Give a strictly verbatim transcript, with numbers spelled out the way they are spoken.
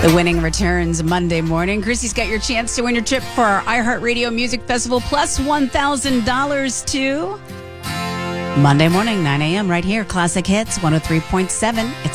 The winning returns Monday morning. Chrissy's got your chance to win your trip for our iHeartRadio Music Festival plus one thousand dollars to Monday morning, nine a.m. right here. Classic Hits one oh three point seven. It's